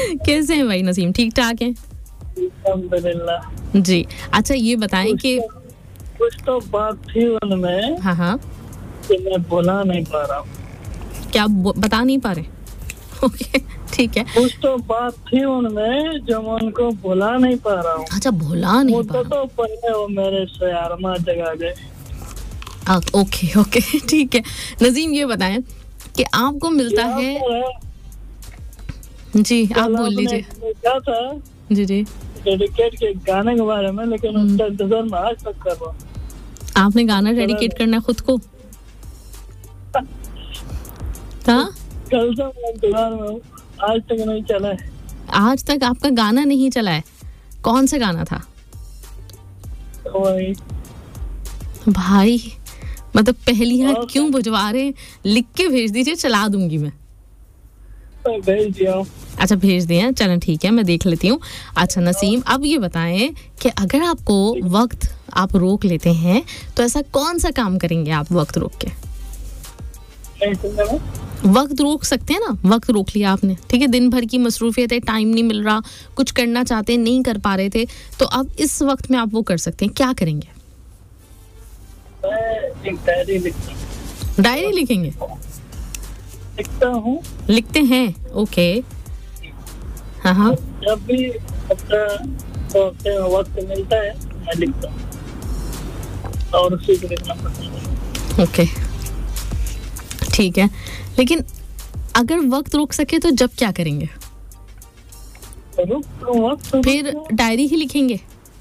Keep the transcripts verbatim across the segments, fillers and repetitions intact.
कैसे हैं भाई नसीम? ठीक ठाक हैं? अल्हम्दुलिल्लाह जी। अच्छा ये बताएं कि कुछ तो बात थी उनमें हाँ हाँ कि मैं भुला नहीं पा रहा हूँ। क्या आप बता नहीं पा रहे? ओके ठीक है। कुछ तो बात थी उनमें जो मैं उनको भुला नहीं पा रहा हूँ। अच्छा भुला नहीं वो पा तो रहा तो पहले वो मेरे से अरमा जगा गए। आ, ओके ओके ठीक है। नजीम ये बताएं कि आपको मिलता है जी, आप बोल लीजिए। क्या था जी जी डेडिकेट के गाने के बारे में, लेकिन उसका इंतजार मैं आज तक कर रहा हूँ। आपने गाना डेडिकेट करना है खुद को? हाँ कल से मैं इंतजार में हूँ, आज तक नहीं चला है। आज तक आपका गाना नहीं चला है? कौन सा गाना था वही भाई? मतलब पहलियां क्यों बुझवा रहे हैं? लिख के भेज दीजिए, चला दूंगी मैं। भेज दिया। अच्छा भेज दिया, चलो ठीक है, मैं देख लेती हूँ। अच्छा नसीम अब ये बताएं कि अगर आपको वक्त आप रोक लेते हैं तो ऐसा कौन सा काम करेंगे आप वक्त रोक के? वक्त रोक सकते हैं ना, वक्त रोक लिया आपने, ठीक है, दिन भर की मसरूफियत है, टाइम नहीं मिल रहा, कुछ करना चाहते नहीं कर पा रहे थे, तो अब इस वक्त में आप वो कर सकते हैं, क्या करेंगे? मैं एक डायरी लिखता हूँ। डायरी लिखेंगे? लिखता हूँ। लिखते हैं, ओके। हाँ हाँ जब भी अपना तो वक्त मिलता है मैं लिखता हूँ और उसी को लिखना पसंद है। ओके ठीक है, लेकिन अगर वक्त रोक सके तो जब क्या करेंगे? रुक तो वक्त तो फिर डायरी ही लिखेंगे?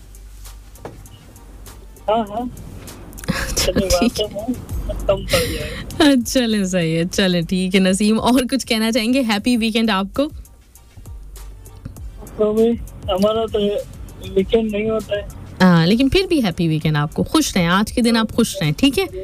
हाँ हाँ ठीक है, कम पड़ जाएगा। चले सही है, चले ठीक है। नसीम और कुछ कहना चाहेंगे? हैप्पी वीकेंड आपको। तो भी हमारा तो वीकेंड नहीं होता है। हाँ लेकिन फिर भी हैप्पी वीकेंड आपको, खुश रहें, आज के दिन आप खुश रहें, ठीक है?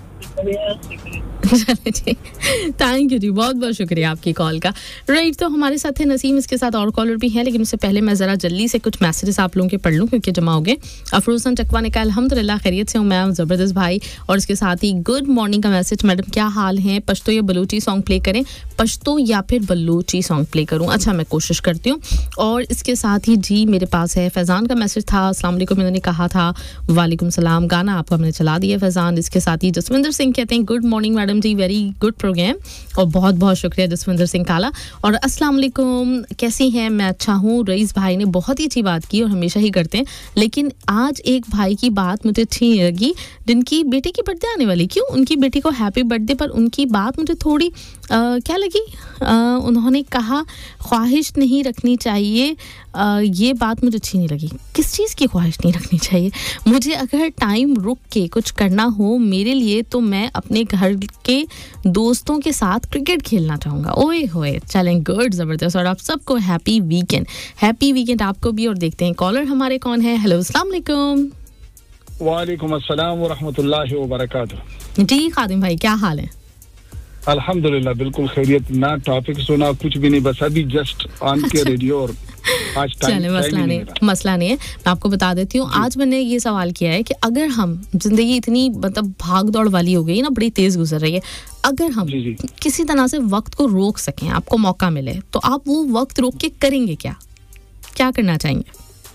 चलिए ठीक, थैंक यू जी, बहुत बहुत शुक्रिया आपकी कॉल का। राइट, तो हमारे साथ है नसीम, इसके साथ और कॉलर भी हैं, लेकिन उससे पहले मैं ज़रा जल्दी से कुछ मैसेजेस आप लोगों के पढ़ लूँ क्योंकि जमा हो गए। अफरोज़न चकवा ने कहा अल्हम्दुलिल्लाह खैरियत से हूँ मैं, ज़बरदस्त भाई, और इसके साथ ही गुड मॉर्निंग का मैसेज, मैडम क्या हाल है, पश्तो या बलूची सॉन्ग प्ले करें? पश्तो या फिर बलूची सॉन्ग प्ले करूँ? अच्छा मैं कोशिश करती हूँ। और इसके साथ ही जी मेरे पास है फैज़ान का मैसेज था, अस्सलाम वालेकुम मैंने कहा था, वालेकुम सलाम, गाना आपको हमने चला दिया फैज़ान। इसके साथ ही जसविंदर सिंह कहते हैं गुड मॉर्निंग मैडम जी, वेरी गुड प्रोग्राम, और बहुत बहुत शुक्रिया जसविंदर सिंह काला। और अस्सलाम वालेकुम, कैसी हैं? मैं अच्छा हूँ। रईस भाई ने बहुत ही अच्छी बात की और हमेशा ही करते हैं, लेकिन आज एक भाई की बात मुझे अच्छी नहीं लगी, जिनकी बेटी की बर्थडे आने वाली, क्यों उनकी बेटी को हैप्पी बर्थडे, पर उनकी बात मुझे थोड़ी आ, क्या लगी, आ, उन्होंने कहा ख्वाहिश नहीं रखनी चाहिए, आ, ये बात मुझे अच्छी नहीं लगी। किस चीज़ की ख्वाहिश नहीं रखनी चाहिए? मुझे अगर टाइम रुक के कुछ करना हो मेरे लिए तो मैं अपने घर के दोस्तों के साथ क्रिकेट खेलना चाहूँगा। ओए होए, चलें, गुड, ज़बरदस्त, और आप सबको हैप्पी वीकेंड, हैप्पी वीकेंड आपको भी। और देखते हैं कॉलर हमारे कौन है। हेलो अस्सलाम वालेकुम। वालेकुम अस्सलाम व रहमतुल्लाहि व बरकातुहू। जी खादिम भाई क्या हाल है? अल्हम्दुलिल्लाह बिल्कुल खैरियत। ना टॉपिक सुना कुछ भी नहीं, बस अभी जस्ट ऑन के रेडियो और आज टाइम चले, मसला नहीं, मसला नहीं है, मैं आपको बता देती हूँ। आज मैंने ये सवाल किया है कि अगर हम, जिंदगी इतनी मतलब भाग दौड़ वाली हो गई ना, बड़ी तेज गुजर रही है, अगर हम जी, जी। किसी तरह से वक्त को रोक सकें, आपको मौका मिले, तो आप वो वक्त रोक के करेंगे क्या? क्या करना चाहेंगे?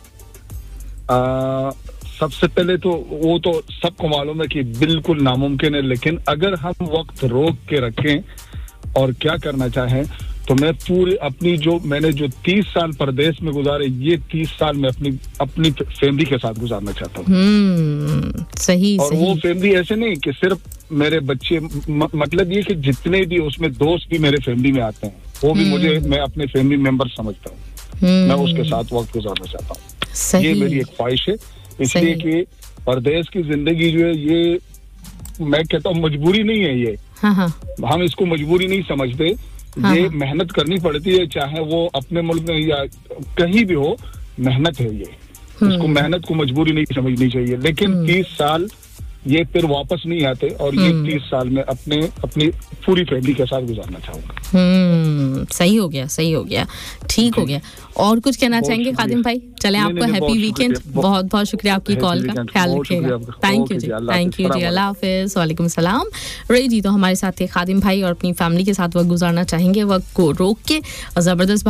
आ, सबसे पहले तो वो तो सबको मालूम है कि बिल्कुल नामुमकिन है, लेकिन अगर हम वक्त रोक के रखें और क्या करना चाहें, तो मैं पूरी अपनी जो मैंने जो तीस साल परदेश में गुजारे, ये तीस साल मैं अपनी अपनी फैमिली के साथ गुजारना चाहता हूँ। हम्म, सही और सही। वो फैमिली ऐसे नहीं कि सिर्फ मेरे बच्चे, म, मतलब ये कि जितने भी उसमें दोस्त भी मेरे फैमिली में आते हैं, वो भी मुझे, मैं अपने फैमिली मेंबर समझता हूँ, मैं उसके साथ वक्त गुजारना चाहता हूँ। ये मेरी एक ख्वाहिश है, इसलिए कि परदेश की जिंदगी जो है ये मैं कहता हूँ मजबूरी नहीं है, ये हाँ हाँ। हम इसको मजबूरी नहीं समझते, हाँ, ये हाँ। मेहनत करनी पड़ती है, चाहे वो अपने मुल्क में या कहीं भी हो, मेहनत है ये, इसको मेहनत को मजबूरी नहीं समझनी चाहिए। लेकिन तीस साल ये फिर वापस नहीं आते, और ये तीस साल में अपने अपनी पूरी फैमिली के साथ गुजारना चाहूंगा। हम्म, सही हो गया, सही हो गया, ठीक हो गया। और कुछ कहना चाहेंगे खादिम भाई? चले, आपको हैप्पी वीकेंड, बहुत बहुत शुक्रिया आपकी कॉल का, ख्याल रखिएगा। Thank you ji, thank you जी, अल्लाह हाफिज, वालेकुम सलाम। रे जी, तो हमारे साथ थे खादिम भाई और अपनी फैमिली के साथ वक्त गुजारना चाहेंगे, वक्त को रोक के, और जबरदस्त